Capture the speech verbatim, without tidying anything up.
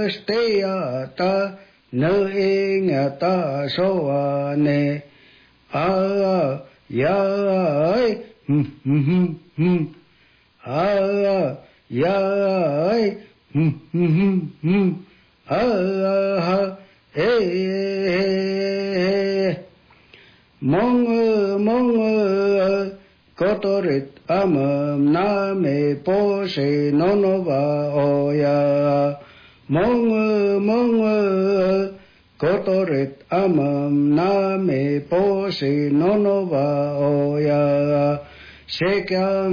stay ta nơ e ngà ta so a ne a ya ai hum hum hum a ya ai hum hum hum a ha e mong mong kotorit amam na me po se nonova oya mong mong kotorit amam na me po se nonova oya se